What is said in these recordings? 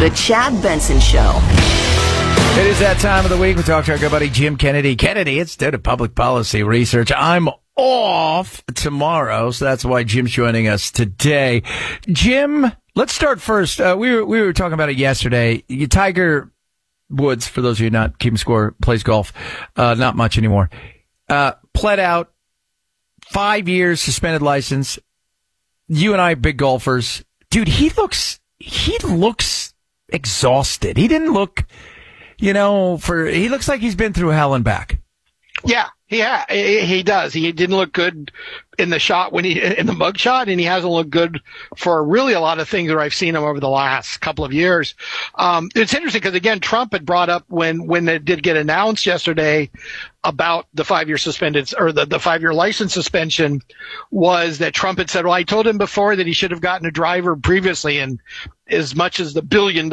The Chad Benson Show. It is that time of the week. We talk to our good buddy Jim Kennedy. Kennedy, Institute of Public Policy Research. I'm off tomorrow, so that's why Jim's joining us today. Jim, let's start first. We were talking about it yesterday. Tiger Woods, for those of you not keeping score, plays golf. Not much anymore. Pled out, 5 years suspended license. You and I, big golfers. Dude, he looks exhausted. He didn't look, he looks like he's been through hell and back. Yeah, he does. He didn't look good in the mug shot, and he hasn't looked good for really a lot of things that I've seen him over the last couple of years. It's interesting because, again, Trump had brought up when it did get announced yesterday about the 5-year suspended or the 5-year license suspension, was that Trump had said, well, I told him before that he should have gotten a driver previously, and as much as the $1 billion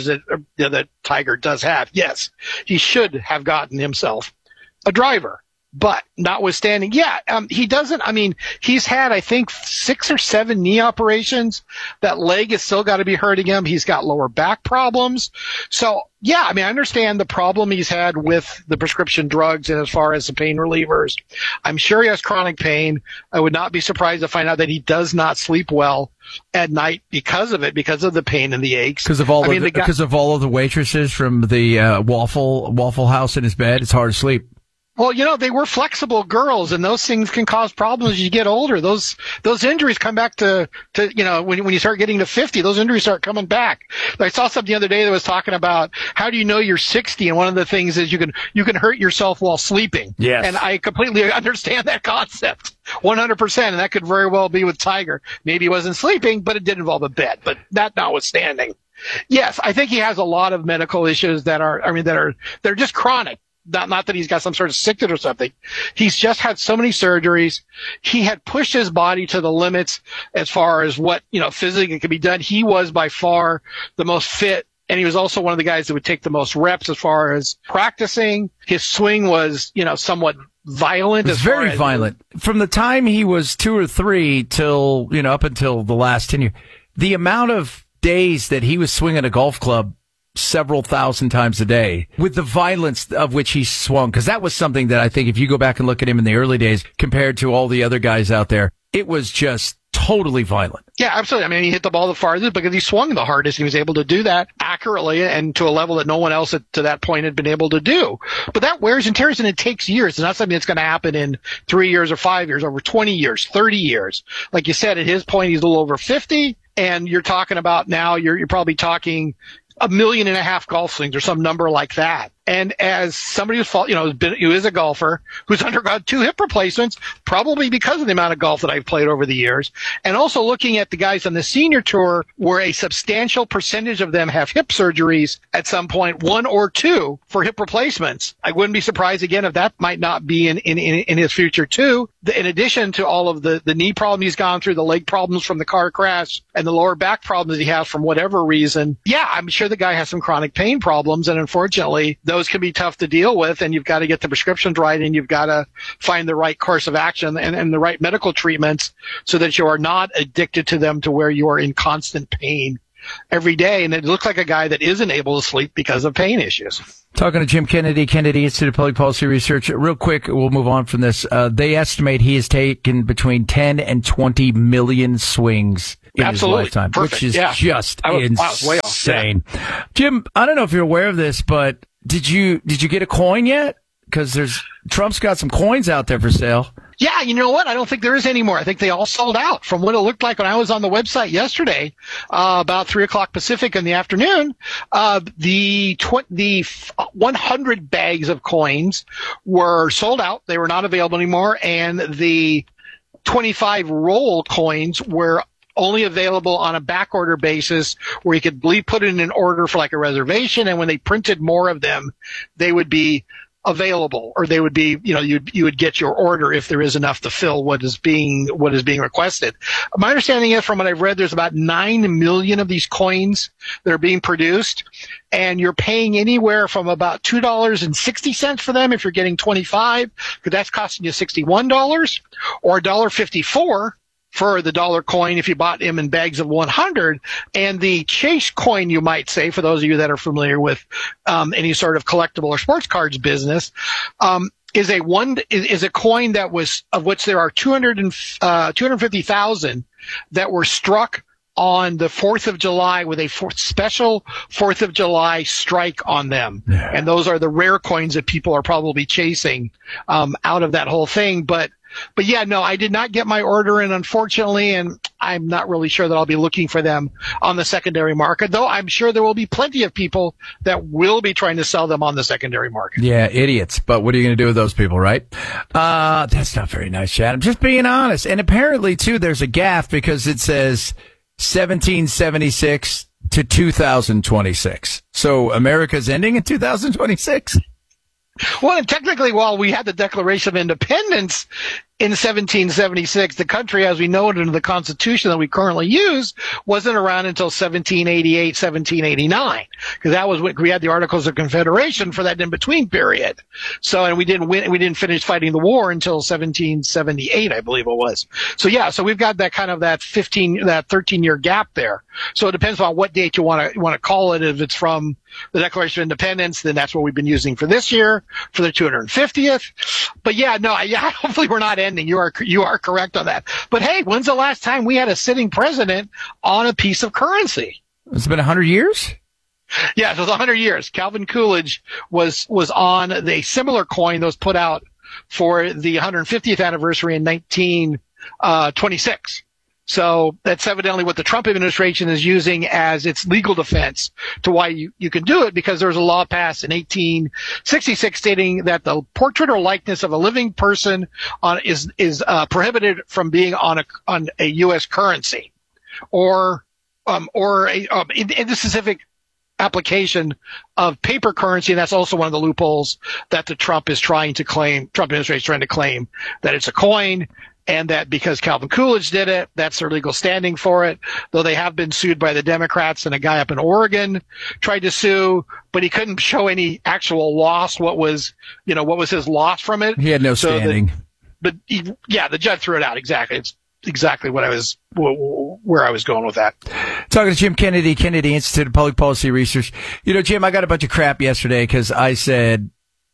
that Tiger does have, yes, he should have gotten himself a driver. But notwithstanding, he doesn't. I mean, he's had, I think, 6 or 7 knee operations. That leg has still got to be hurting him. He's got lower back problems. So, I understand the problem he's had with the prescription drugs and as far as the pain relievers. I'm sure he has chronic pain. I would not be surprised to find out that he does not sleep well at night because of it, because of the pain and the aches. Because of all of the waitresses from the Waffle House in his bed, it's hard to sleep. Well, they were flexible girls, and those things can cause problems as you get older. Those injuries come back to when you start getting to 50, those injuries start coming back. I saw something the other day that was talking about how do you know you're 60, and one of the things is you can hurt yourself while sleeping. Yes. And I completely understand that concept, 100%, and that could very well be with Tiger. Maybe he wasn't sleeping, but it did involve a bet. But that notwithstanding, yes, I think he has a lot of medical issues they're just chronic. Not that he's got some sort of sickness or something. He's just had so many surgeries. He had pushed his body to the limits as far as what, physically can be done. He was by far the most fit, and he was also one of the guys that would take the most reps as far as practicing. His swing was, somewhat violent. It was very violent. From the time he was 2 or 3 till, up until the last 10 years, the amount of days that he was swinging a golf club several thousand times a day with the violence of which he swung. Because that was something that I think if you go back and look at him in the early days compared to all the other guys out there, it was just totally violent. Yeah, absolutely. I mean, he hit the ball the farthest because he swung the hardest. He was able to do that accurately and to a level that no one else to that point had been able to do. But that wears and tears, and it takes years. It's not something that's going to happen in 3 years or 5 years, over 20 years, 30 years. Like you said, at his point, he's a little over 50, and you're talking about now, you're probably talking 1.5 million golf swings or some number like that. And as somebody who is a golfer who's undergone 2 hip replacements, probably because of the amount of golf that I've played over the years, and also looking at the guys on the senior tour where a substantial percentage of them have hip surgeries at some point, 1 or 2 for hip replacements. I wouldn't be surprised again if that might not be in his future too. In addition to all of the knee problems he's gone through, the leg problems from the car crash, and the lower back problems he has from whatever reason. Yeah, I'm sure the guy has some chronic pain problems, and unfortunately, those can be tough to deal with, and you've got to get the prescriptions right, and you've got to find the right course of action and the right medical treatments so that you are not addicted to them to where you are in constant pain every day. And it looks like a guy that isn't able to sleep because of pain issues. Talking to Jim Kennedy, Institute of Public Policy Research. Real quick, we'll move on from this. They estimate he has taken between 10 and 20 million swings in his lifetime, perfect. Which is just insane. Jim, I don't know if you're aware of this, but did you get a coin yet? Because Trump's got some coins out there for sale. Yeah, you know what? I don't think there is anymore. I think they all sold out from what it looked like when I was on the website yesterday, about 3:00 Pacific in the afternoon. The 100 bags of coins were sold out. They were not available anymore. And the 25 roll coins were only available on a back order basis where you could put in an order for like a reservation. And when they printed more of them, they would be available, or they would be, you would get your order if there is enough to fill what is being requested. My understanding is, from what I've read, there's about 9 million of these coins that are being produced, and you're paying anywhere from about $2.60 for them if you're getting 25, because that's costing you $61, or $1.54 for the dollar coin if you bought them in bags of 100. And the Chase coin, you might say, for those of you that are familiar with any sort of collectible or sports cards business, is a coin that was, of which there are 250,000 that were struck on the 4th of July with a special 4th of July strike on them. Yeah. And those are the rare coins that people are probably chasing out of that whole thing. But yeah, no, I did not get my order in, unfortunately, and I'm not really sure that I'll be looking for them on the secondary market, though I'm sure there will be plenty of people that will be trying to sell them on the secondary market. Yeah, idiots. But what are you going to do with those people, right? That's not very nice, Chad. I'm just being honest. And apparently, too, there's a gaffe because it says 1776 to 2026. So America's ending in 2026? Well, and technically, while we had the Declaration of Independence in 1776, the country, as we know it in the Constitution that we currently use, wasn't around until 1788, 1789, because that was when we had the Articles of Confederation for that in-between period. So, and we didn't finish fighting the war until 1778, I believe it was. So yeah, so we've got that kind of that 13-year gap there. So it depends on what date you want to call it. If it's from the Declaration of Independence, then that's what we've been using for this year, for the 250th. But yeah, no, yeah, hopefully we're not ending. You are correct on that. But hey, when's the last time we had a sitting president on a piece of currency? It's been 100 years? Yeah, it was 100 years. Calvin Coolidge was on the similar coin that was put out for the 150th anniversary in 1926. So that's evidently what the Trump administration is using as its legal defense to why you can do it, because there was a law passed in 1866 stating that the portrait or likeness of a living person is prohibited from being on a U.S. currency or in the specific application of paper currency. And that's also one of the loopholes that the Trump administration is trying to claim, that it's a coin. And that because Calvin Coolidge did it, that's their legal standing for it. Though they have been sued by the Democrats, and a guy up in Oregon tried to sue, but he couldn't show any actual loss. What was his loss from it? He had no standing. The judge threw it out. Exactly. It's exactly where I was going with that. Talking to Jim Kennedy, Kennedy Institute of Public Policy Research. Jim, I got a bunch of crap yesterday because I said,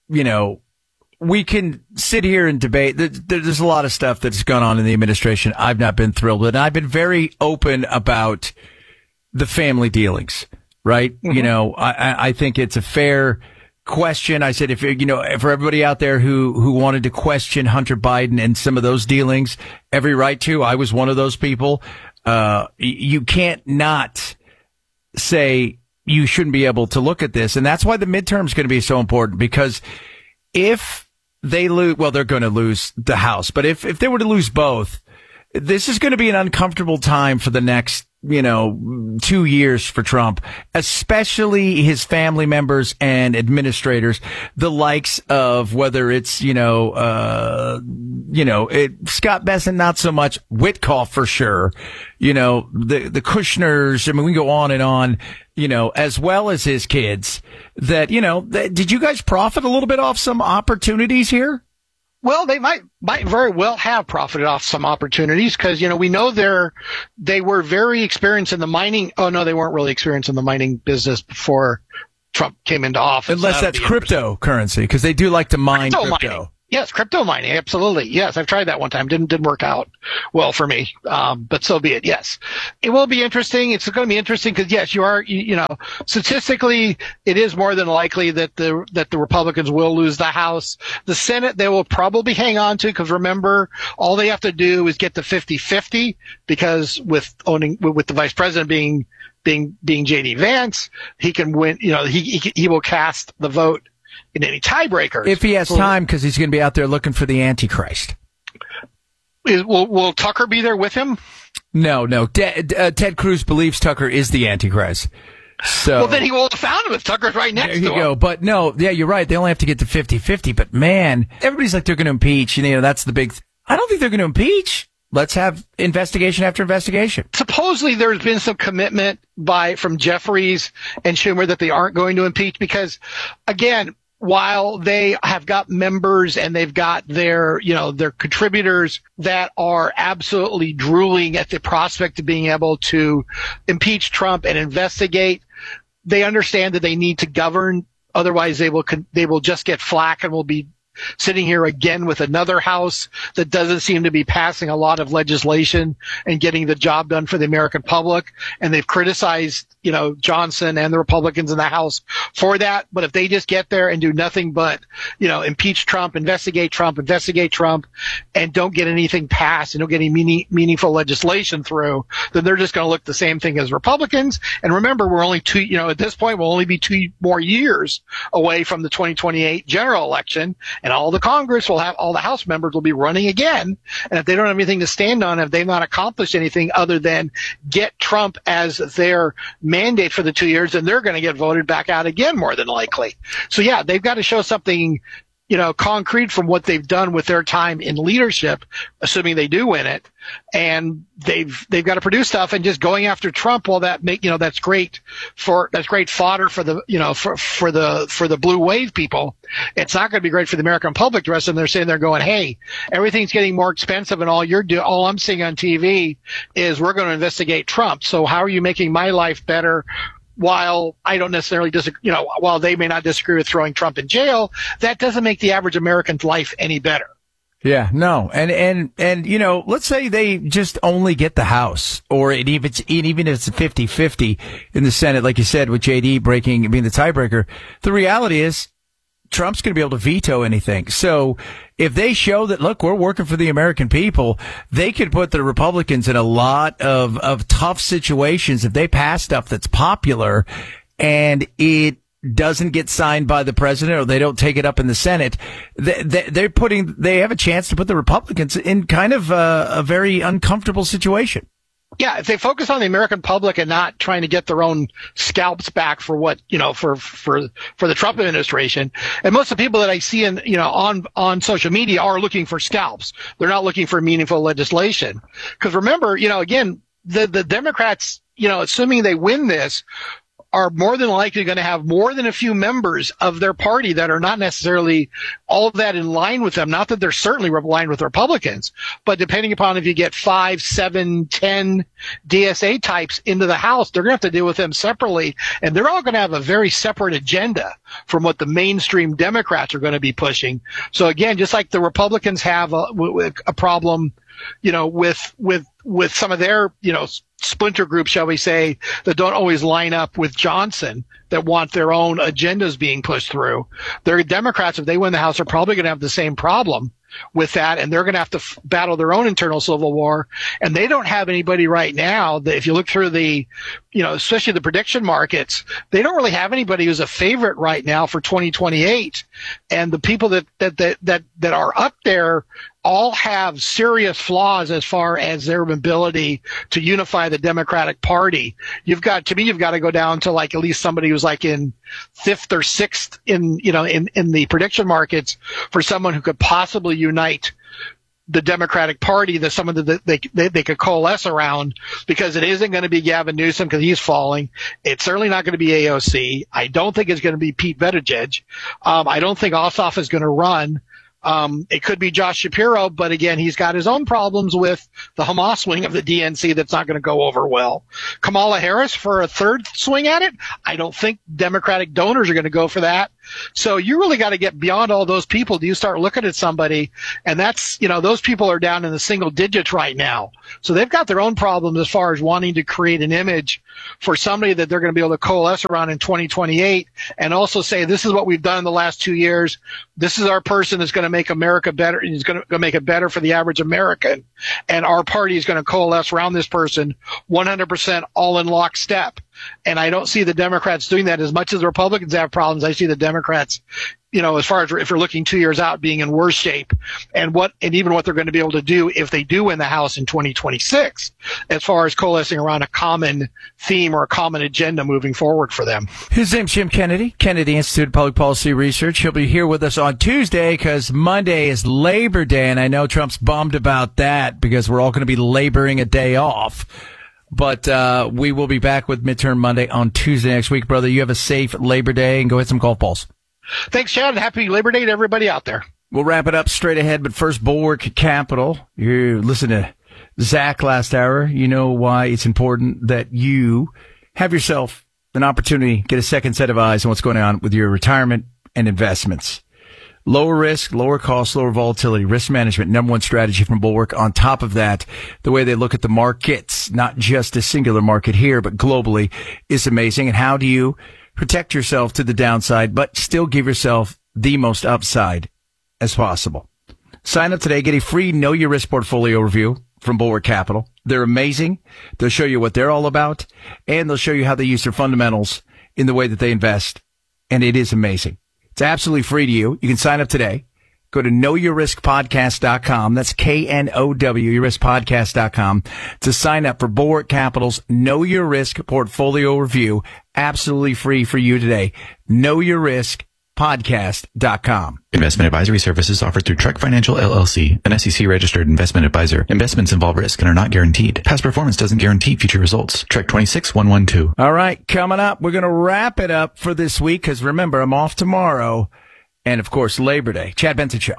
we can sit here and debate. There's a lot of stuff that's gone on in the administration I've not been thrilled with. And I've been very open about the family dealings, right? Mm-hmm. I think it's a fair question. I said, for everybody out there who wanted to question Hunter Biden and some of those dealings, every right to. I was one of those people. You can't not say you shouldn't be able to look at this. And that's why the midterm is going to be so important, because if they lose, well, they're going to lose the House. But if they were to lose both, this is going to be an uncomfortable time for the next, 2 years for Trump, especially his family members and administrators, the likes of whether it's, Scott Bessent, not so much, Witkoff for sure, the Kushners. I mean, we can go on and on, as well as his kids that, did you guys profit a little bit off some opportunities here? Well, they might very well have profited off some opportunities because, we know they were very experienced in the mining. Oh, no, they weren't really experienced in the mining business before Trump came into office. Unless that's cryptocurrency, because they do like to mine crypto. Mining. Yes, crypto mining, absolutely. Yes, I've tried that one time. Didn't work out well for me. But so be it. Yes, it will be interesting. It's going to be interesting because yes, statistically, it is more than likely that the Republicans will lose the House. The Senate, they will probably hang on to, because remember, all they have to do is get to 50-50, because with the vice president being J.D. Vance, he can win. He will cast the vote in any tiebreakers. If he has time, because he's going to be out there looking for the Antichrist. Will Tucker be there with him? No. Ted Cruz believes Tucker is the Antichrist. So, well, then he will have found him if Tucker's right next to him. There you go. But no, yeah, you're right. They only have to get to 50-50. But man, everybody's like they're going to impeach. That's the big. I don't think they're going to impeach. Let's have investigation after investigation. Supposedly there's been some commitment from Jeffries and Schumer that they aren't going to impeach because, again, while they have got members and they've got their contributors that are absolutely drooling at the prospect of being able to impeach Trump and investigate, they understand that they need to govern. Otherwise, they will just get flack and will be sitting here again with another House that doesn't seem to be passing a lot of legislation and getting the job done for the American public. And they've criticized, Johnson and the Republicans in the House for that. But if they just get there and do nothing but, impeach Trump, investigate Trump, and don't get anything passed and don't get any meaningful legislation through, then they're just going to look the same thing as Republicans. And remember, we're only at this point, we'll only be 2 more years away from the 2028 general election. And all the Congress will have, all the House members will be running again. And if they don't have anything to stand on, if they've not accomplished anything other than get Trump as their mandate for the 2 years, then they're going to get voted back out again, more than likely. So yeah, they've got to show something, concrete from what they've done with their time in leadership, assuming they do win it. And they've got to produce stuff, and just going after Trump, well, that's great fodder for the, for the blue wave people. It's not going to be great for the American public. The rest of them, they're saying, they're going, hey, everything's getting more expensive, and all I'm seeing on TV is we're going to investigate Trump. So how are you making my life better? While I don't necessarily disagree, while they may not disagree with throwing Trump in jail, that doesn't make the average American's life any better. Yeah, no. And let's say they just only get the House, or even if it's 50-50 in the Senate, like you said, with JD being the tiebreaker. The reality is Trump's going to be able to veto anything. So if they show that, look, we're working for the American people, they could put the Republicans in a lot of tough situations if they pass stuff that's popular and it doesn't get signed by the president, or they don't take it up in the Senate. They have a chance to put the Republicans in kind of a very uncomfortable situation. Yeah, if they focus on the American public and not trying to get their own scalps back for what, for the Trump administration. And most of the people that I see on social media are looking for scalps. They're not looking for meaningful legislation. Because remember, again, the Democrats, assuming they win this, are more than likely going to have more than a few members of their party that are not necessarily all of that in line with them. Not that they're certainly aligned with Republicans, but depending upon if you get 5, 7, 10 DSA types into the House, they're going to have to deal with them separately. And they're all going to have a very separate agenda from what the mainstream Democrats are going to be pushing. So again, just like the Republicans have a problem, with some of their, splinter groups, shall we say, that don't always line up with Johnson, that want their own agendas being pushed through. Their Democrats, if they win the House, are probably going to have the same problem with that, and they're going to have to battle their own internal civil war. And they don't have anybody right now that, if you look through the, especially the prediction markets, they don't really have anybody who's a favorite right now for 2028. And the people that are up there all have serious flaws as far as their ability to unify the Democratic Party. You've got to go down to like at least somebody who's like in 5th or 6th in the prediction markets for someone who could possibly unite the Democratic Party, that someone that they could coalesce around, because it isn't going to be Gavin Newsom because he's falling. It's certainly not going to be AOC. I don't think it's going to be Pete Buttigieg. I don't think Ossoff is going to run. It could be Josh Shapiro, but again, he's got his own problems with the Hamas wing of the DNC that's not going to go over well. Kamala Harris for a third swing at it, I don't think Democratic donors are going to go for that. So you really got to get beyond all those people. Do you start looking at somebody, and that's, those people are down in the single digits right now. So they've got their own problems as far as wanting to create an image for somebody that they're going to be able to coalesce around in 2028, and also say, this is what we've done in the last 2 years. This is our person that's going to make America better. He's going to make it better for the average American. And our party is going to coalesce around this person 100% all in lockstep. And I don't see the Democrats doing that. As much as the Republicans have problems, I see the Democrats, as far as if you're looking 2 years out, being in worse shape, and even what they're going to be able to do if they do win the House in 2026, as far as coalescing around a common theme or a common agenda moving forward for them. His name's Jim Kennedy, Kennedy Institute of Public Policy Research. He'll be here with us on Tuesday because Monday is Labor Day, and I know Trump's bummed about that because we're all going to be laboring a day off. But we will be back with Midterm Monday on Tuesday next week. Brother, you have a safe Labor Day, and go hit some golf balls. Thanks, Chad. Happy Labor Day to everybody out there. We'll wrap it up straight ahead, but first, Bulwark Capital. You listened to Zach last hour. You know why it's important that you have yourself an opportunity, get a second set of eyes on what's going on with your retirement and investments. Lower risk, lower cost, lower volatility, risk management, number one strategy from Bulwark. On top of that, the way they look at the markets, not just a singular market here, but globally, is amazing. And how do you protect yourself to the downside, but still give yourself the most upside as possible? Sign up today. Get a free Know Your Risk portfolio review from Bulwark Capital. They're amazing. They'll show you what they're all about, and they'll show you how they use their fundamentals in the way that they invest. And it is amazing. It's absolutely free to you. You can sign up today. Go to knowyourriskpodcast.com. That's KNOW, yourriskpodcast.com to sign up for Bulwark Capital's Know Your Risk portfolio review. Absolutely free for you today. knowyourriskpodcast.com. Investment advisory services offered through Trek Financial LLC, an SEC-registered investment advisor. Investments involve risk and are not guaranteed. Past performance doesn't guarantee future results. Trek 26112. All right, coming up, we're going to wrap it up for this week because remember, I'm off tomorrow. And, of course, Labor Day. Chad Benson Show.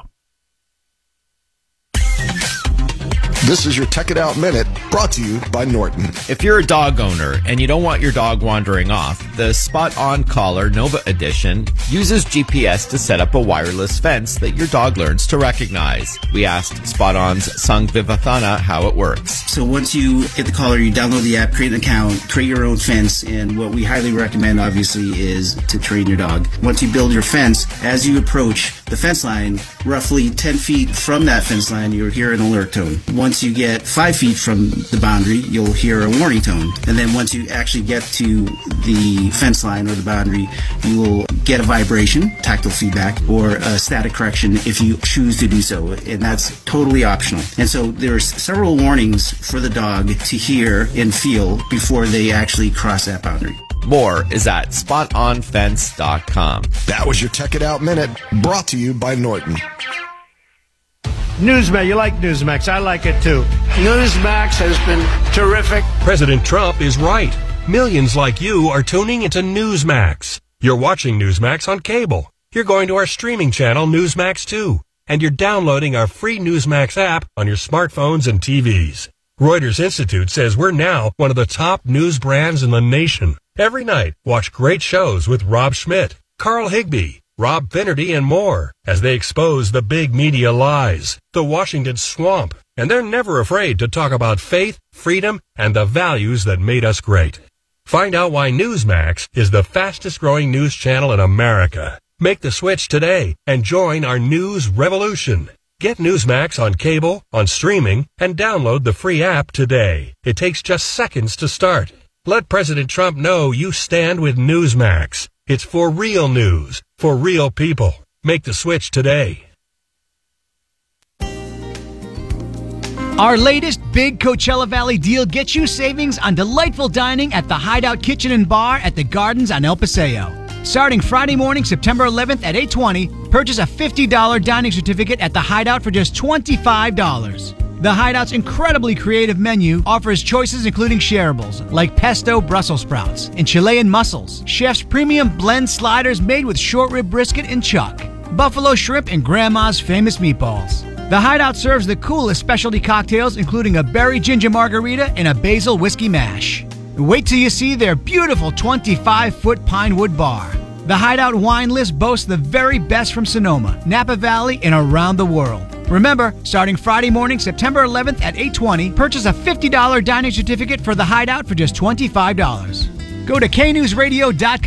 This is your Tech It Out Minute, brought to you by Norton. If you're a dog owner and you don't want your dog wandering off, the Spot On Collar Nova Edition uses GPS to set up a wireless fence that your dog learns to recognize. We asked Spot On's Sung Vivathana how it works. So once you get the collar, you download the app, create an account, create your own fence, and what we highly recommend, obviously, is to train your dog. Once you build your fence, as you approach the fence line, roughly 10 feet from that fence line, you'll hear an alert tone. Once you get 5 feet from the boundary, you'll hear a warning tone. And then once you actually get to the fence line or the boundary, you will get a vibration, tactile feedback, or a static correction if you choose to do so. And that's totally optional. And so there's several warnings for the dog to hear and feel before they actually cross that boundary. More is at spotonfence.com. That was your Tech It Out Minute, brought to you by Norton. Newsmax, you like Newsmax. I like it too. Newsmax has been terrific. President Trump is right. Millions like you are tuning into Newsmax. You're watching Newsmax on cable. You're going to our streaming channel, Newsmax 2. And you're downloading our free Newsmax app on your smartphones and TVs. Reuters Institute says we're now one of the top news brands in the nation. Every night, watch great shows with Rob Schmidt, Carl Higbie, Rob Finnerty, and more as they expose the big media lies, the Washington swamp, and they're never afraid to talk about faith, freedom, and the values that made us great. Find out why Newsmax is the fastest growing news channel in America. Make the switch today and join our news revolution. Get Newsmax on cable, on streaming, and download the free app today. It takes just seconds to start. Let President Trump know you stand with Newsmax. It's for real news, for real people. Make the switch today. Our latest big Coachella Valley deal gets you savings on delightful dining at the Hideout Kitchen and Bar at the Gardens on El Paseo. Starting Friday morning, September 11th at 8:20, purchase a $50 dining certificate at the Hideout for just $25. The Hideout's incredibly creative menu offers choices including shareables like pesto Brussels sprouts and Chilean mussels, chef's premium blend sliders made with short rib brisket and chuck, buffalo shrimp, and grandma's famous meatballs. The Hideout serves the coolest specialty cocktails including a berry ginger margarita and a basil whiskey mash. Wait till you see their beautiful 25-foot pine wood bar. The Hideout wine list boasts the very best from Sonoma, Napa Valley, and around the world. Remember, starting Friday morning, September 11th at 8:20, purchase a $50 dining certificate for the Hideout for just $25. Go to knewsradio.com.